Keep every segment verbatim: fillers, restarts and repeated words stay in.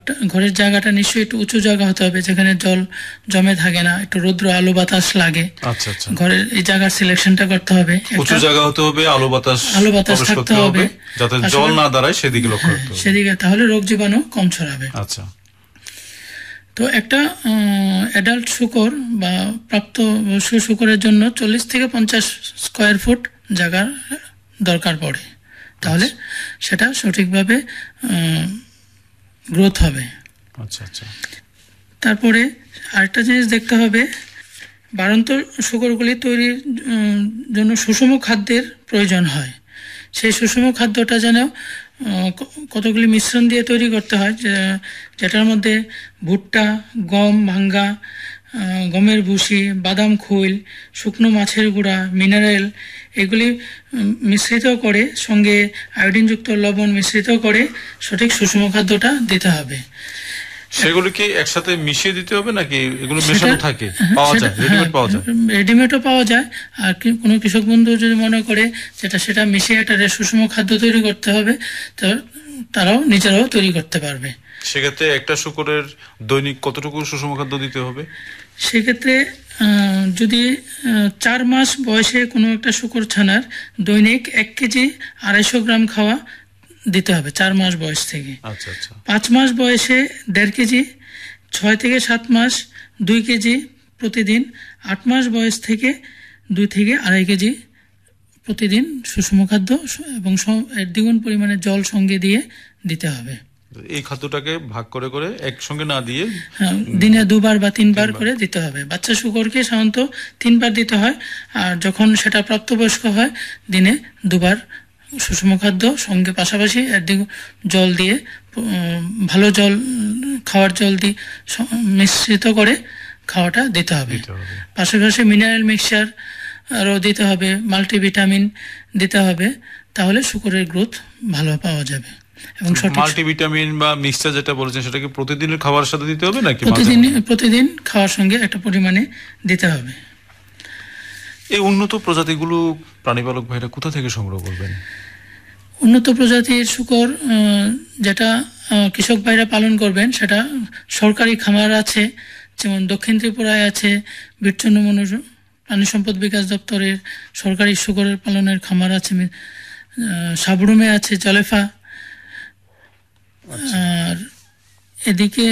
ঘরের জায়গাটা নিশ্চয়ই একটু উঁচু জায়গা হতে হবে, যেখানে জল জমে থাকে না, একটু রৌদ্র আলো বাতাস লাগে। আচ্ছা আচ্ছা, ঘরের এই জায়গার সিলেকশনটা করতে হবে, উঁচু জায়গা হতে হবে, আলো বাতাস আলো বাতাস থাকতে হবে, যাতে জল না দাঁড়ায় সেদিকে লক্ষ্য রাখতে হবে, সেদিকে, তাহলে রোগ জীবাণু কম ছড়াবে। আচ্ছা, তো একটা অ্যাডাল্ট শূকর বা প্রাপ্ত শুকরের জন্য চল্লিশ থেকে পঞ্চাশ স্কোয়ার ফুট জায়গার দরকার পড়ে, তাহলে সেটা সঠিকভাবে গ্রোথ হবে। আচ্ছা আচ্ছা। তারপরে আরেকটা জিনিস দেখতে হবে, বাড়ন্ত শূকরগুলি তৈরির জন্য সুষম খাদ্যের প্রয়োজন হয়। সেই সুষম খাদ্যটা যেন কতগুলি মিশ্রণ দিয়ে তৈরি করতে হয়, যেটার মধ্যে ভুট্টা, গম ভাঙ্গা, গমের ভুসি, বাদাম খৈল, শুকনো মাছের গুঁড়া, মিনারেল এগুলি মিশ্রিত করে, সঙ্গে আয়োডিনযুক্ত লবণ মিশ্রিত করে সঠিক সুষম খাদ্যটা দিতে হবে। সেগুলো কি একসাথে মিশিয়ে দিতে হবে নাকি এগুলো মেশানো থাকে? পাওয়া যায়, রেডিমেড পাওয়া যায়? রেডিমেডও পাওয়া যায়। আর কোনো কৃষক বন্ধু যদি মনে করে যেটা সেটা মিশিয়ে একটা সুষম খাদ্য তৈরি করতে হবে, তো তারাও নিজেরাও তৈরি করতে পারবে। সেক্ষেত্রে একটা শূকরের দৈনিক কতটুকু সুষম খাদ্য দিতে হবে? সেক্ষেত্রে যদি চার মাস বয়সে কোনো একটা শূকর ছানার দৈনিক এক কেজি আড়াইশো গ্রাম খাওয়া দিতে হবে চার মাস বয়স থেকে। আচ্ছা আচ্ছা। পাঁচ মাস বয়সে দেড় কেজি, ছয় থেকে সাত মাস দুই কেজি প্রতিদিন, আট মাস বয়স থেকে দুই থেকে আড়াই কেজি প্রতিদিন সুষম খাদ্য এবং এর দ্বিগুণ পরিমাণে জল সঙ্গে দিয়ে দিতে হবে। এই খাদ্যটাকে ভাগ করে করে একসঙ্গে না দিয়ে দিনে দুবার বা তিনবার করে দিতে হবে। বাচ্চা শূকরকে সাধারণত তিনবার দিতে হয়, আর যখন সেটা প্রাপ্তবয়স্ক হয় দিনে দুবার সুষম খাদ্য সঙ্গে পাশাপাশি জল দিয়ে, ভালো জল, খাওয়ার জল দিয়ে মিশ্রিত করে খাওয়াটা দিতে হবে। পাশাপাশি মিনারেল মিক্সচার আরও দিতে হবে, মাল্টিভিটামিন দিতে হবে, তাহলে শূকরের গ্রোথ ভালো পাওয়া যাবে। এবং মাল্টিভিটামিন বা মিক্সচার যেটা বলেছেন সেটা কি প্রতিদিনের খাবারের সাথে দিতে হবে নাকি প্রতিদিন প্রতিদিন খাওয়ার সঙ্গে একটা পরিমাণে দিতে হবে। এই উন্নত প্রজাতিগুলো প্রাণীপালক ভাইরা কোথা থেকে সংগ্রহ করবেন? উন্নত প্রজাতির শূকর যেটা কৃষক ভাইরা পালন করবেন সেটা সরকারি খামার আছে, যেমন দক্ষিণ ত্রিপুরায় আছে বীরচন্দ্র মনু প্রাণী সম্পদ বিকাশ দপ্তরের সরকারি শূকরের পালনের খামার আছে, সাবরুমে আছে জলেফা, আর এদিকে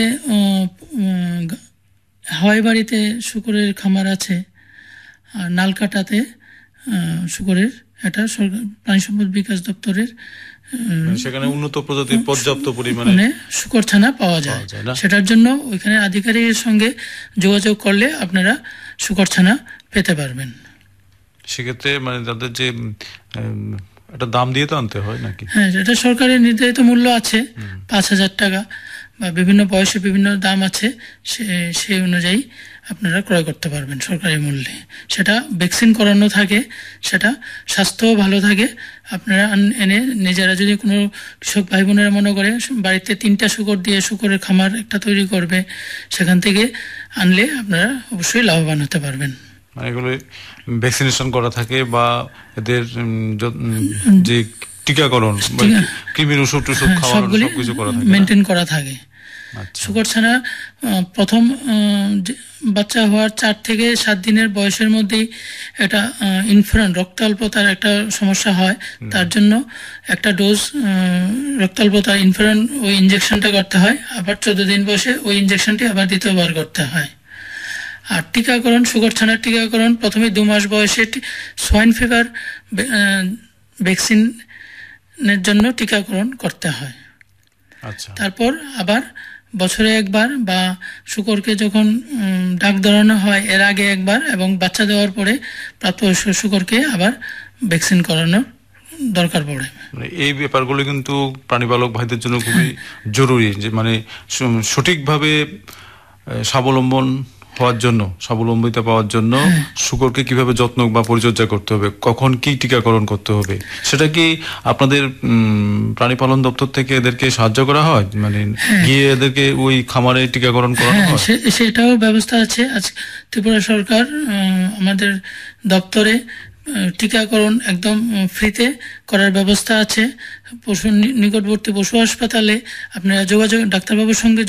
হাওয়াই বাড়িতে শূকরের খামার আছে, আর নালকাটাতে শূকরের এটা প্রাণী সম্পদ বিকাশ দপ্তরের, সেখানে উন্নত প্রজাতির পর্যাপ্ত পরিমাণে শূকর ছানা পাওয়া যায়। সেটার জন্য ওইখানে আধিকারিকের সঙ্গে যোগাযোগ করলে আপনারা শূকর ছানা পেতে পারবেন। সেক্ষেত্রে মানে তাদের যে একটা দাম দিয়ে তো আনতে হয় নাকি? হ্যাঁ, এটা সরকারের নির্ধারিত মূল্য আছে পাঁচ হাজার টাকা, বা বিভিন্ন বয়সে বিভিন্ন দাম আছে, সেই অনুযায়ী আপনারা ক্রয় করতে পারবেন সরকারি মূল্যে। সেটা ভ্যাকসিন করানো থাকে, সেটা স্বাস্থ্যও ভালো থাকে। আপনারা এনে নিজেরা যদি কোনো কৃষক ভাই বোনেরা মনে করে বাড়িতে তিনটা শূকর দিয়ে শূকরের খামার একটা তৈরি করবে, সেখান থেকে আনলে আপনারা অবশ্যই লাভবান হতে পারবেন। এগুলো ভ্যাকসিনেশন করা থাকে বা এদের যে টিকাকরণ, কৃমির ওষুধ টষুধ খাওয়ানো সবকিছু করা থাকে, মেনটেন করা থাকে। শূকর ছানা প্রথম বাচ্চা হওয়ার চার থেকে সাত দিনের বয়সের মধ্যেই এটা ইনফ্লুয়েঞ্জা রক্তাল্পতার একটা সমস্যা হয়, তার জন্য একটা ডোজ রক্তাল্পতা ইনফ্লুয়েঞ্জা ওই ইঞ্জেকশনটা করতে হয়, আবার চোদ্দ দিন বয়সে ওই ইঞ্জেকশনটি আবার দ্বিতীয়বার করতে হয়। আর টিকাকরণ, শূকর ছানার টিকাকরণ প্রথমে দু মাস বয়সে সোয়াইন ফিভার ভ্যাকসিনের জন্য টিকাকরণ করতে হয়। তারপর আবার বছরে একবার, বা শূকরকে যখন ডাক ধরানো হয় এর আগে একবার, এবং বাচ্চা দেওয়ার পরে প্রাপ্তবয়স্ক শূকরকে আবার ভ্যাকসিন করানোর দরকার পড়ে। এই ব্যাপারগুলো কিন্তু প্রাণীপালক ভাইদের জন্য খুবই জরুরি, যে মানে সঠিকভাবে স্বাবলম্বন হওয়ার জন্য, স্বাবলম্বিতা পাওয়ার জন্য শূকরকে কিভাবে যত্ন বা পরিচর্যা করতে হবে, কখন কি টিকাকরণ করতে হবে, সেটা কি আপনাদের প্রাণী পালন দপ্তর থেকে এদেরকে সাহায্য করা হয়? মানে গিয়ে এদেরকে ওই খামারে টিকাকরণ করানো হয়? সেটাও ব্যবস্থা আছে। আজ ত্রিপুরা সরকার আমাদের দপ্তরে টিকাকরণ একদম ফ্রিতে করার ব্যবস্থা আছে। পশু নিকটবর্তী পশু হাসপাতালে আপনারা যোগাযোগ ডাক্তারবাবুর সঙ্গে